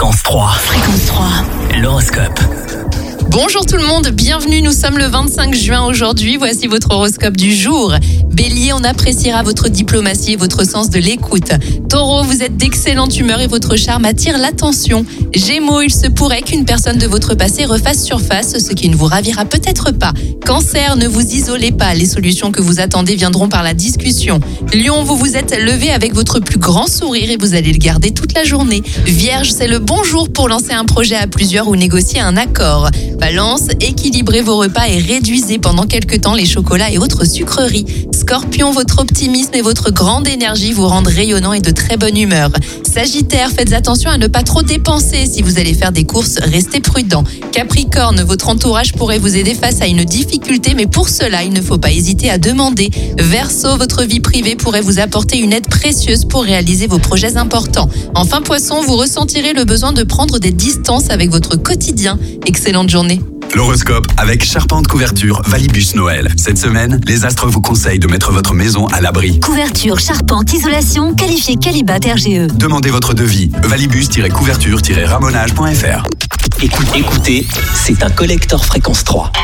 Fréquence 3. Fréquence 3. L'horoscope. Bonjour tout le monde, bienvenue, nous sommes le 25 juin aujourd'hui, voici votre horoscope du jour. Bélier, on appréciera votre diplomatie et votre sens de l'écoute. Taureau, vous êtes d'excellente humeur et votre charme attire l'attention. Gémeaux, il se pourrait qu'une personne de votre passé refasse surface, ce qui ne vous ravira peut-être pas. Cancer, ne vous isolez pas, les solutions que vous attendez viendront par la discussion. Lion, vous vous êtes levé avec votre plus grand sourire et vous allez le garder toute la journée. Vierge, c'est le bon jour pour lancer un projet à plusieurs ou négocier un accord. Balance, équilibrez vos repas et réduisez pendant quelques temps les chocolats et autres sucreries. Scorpion, votre optimisme et votre grande énergie vous rendent rayonnant et de très bonne humeur. Sagittaire, faites attention à ne pas trop dépenser. Si vous allez faire des courses, restez prudent. Capricorne, votre entourage pourrait vous aider face à une difficulté, mais pour cela, il ne faut pas hésiter à demander. Verseau, votre vie privée pourrait vous apporter une aide précieuse pour réaliser vos projets importants. Enfin, Poisson, vous ressentirez le besoin de prendre des distances avec votre quotidien. Excellente journée. L'horoscope avec Charpente Couverture Valibus Noël. Cette semaine, les astres vous conseillent de mettre votre maison à l'abri. Couverture, charpente, isolation, qualifié Qualibat RGE. Demandez votre devis. Valibus-couverture-ramonage.fr. Écoutez, c'est un collector Fréquence 3.